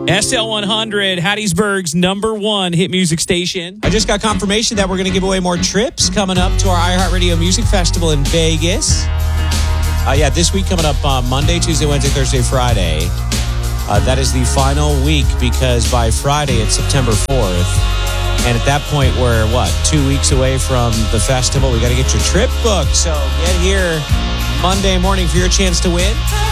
SL100, Hattiesburg's #1 hit music station. I just got confirmation that we're going to give away more trips coming up to our iHeartRadio Music Festival in Vegas. This week coming up Monday, Tuesday, Wednesday, Thursday, Friday. That is the final week because by Friday it's September 4th. And at that point, we're, 2 weeks away from the festival. We got to get your trip booked. So get here Monday morning for your chance to win.